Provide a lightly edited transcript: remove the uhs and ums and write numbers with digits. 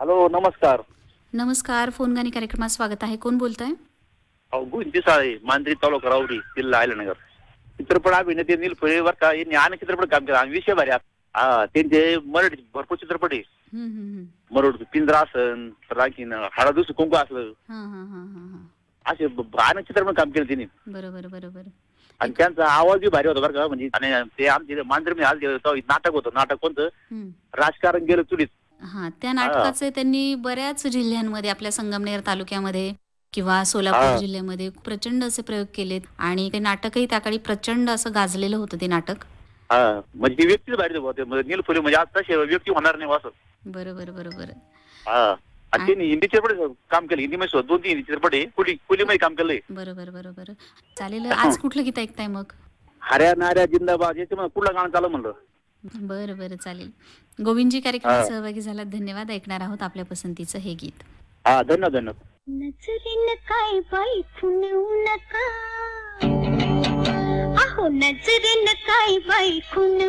Hello, नमस्कार. नमस्कार. Phone गाणी कार्यक्रमात स्वागत आहे. कोण बोलताय? गुंती साळे, मांजरी तालुका राऊरी, जिल्हा अहिल्यानगर. चित्रपट अभिनेते नीलफळे बरं का, यांनी अनेक चित्रपट काम केलं आणि विषय भारी त्यांचे मराठी भरपूर चित्रपट आहे. हं, हं, हं. मरोड पिंजरा असन, तर आणखीन हळदूस कुंकू असलं, हां, हां, हां, हां, हां. असे अनेक चित्रपट काम केले त्यांनी. बरोबर, बरोबर. आणि एक त्यांचा आवाज बी भारी होता बरं का. म्हणजे आणि ते आमचे मांजरी आले नाटक होतं. नाटक कोणतं? हं. राजकारण गेलं चुलीत. हां, त्या हा नाटकाचे त्यांनी बऱ्याच जिल्ह्यांमध्ये आपल्या संगमनेर तालुक्यामध्ये किंवा सोलापूर हा जिल्ह्यामध्ये प्रचंड असे प्रयोग केलेत आणि ते नाटकही त्या काळी प्रचंड असं गाजलेलं होतं ते नाटक. हा म्हणजे ती व्यक्तीच भारी होते. नीलफळे म्हणजे आज तसे व्यक्ती होणार नाही असं. बरोबर, बरोबर. हा आणि आणि त्यांनी हिंदी चित्रपट काम केले. हिंदी मध्ये 2-3 हिंदी चित्रपट आहे. कुलीमध्ये काम केलंय. बरोबर, बरोबर. चालेल. आज कुठलं गीत ऐकताय मग? हऱ्या नाऱ्या जिंदाबाद याच्यामध्ये पुढलं गाणं चालू म्हणलं. बरं, बरं. चालेल. गोविंदजी कार्यक्रमात हा सहभागी झालात. धन्यवाद. ऐकणार आहोत आपल्या पसंतीचं हे गीत. हा धन्यवाद धन्यवाद. नजरेन काय बाई खुनवू नका, अहो नजरेन काय बाई खुनवू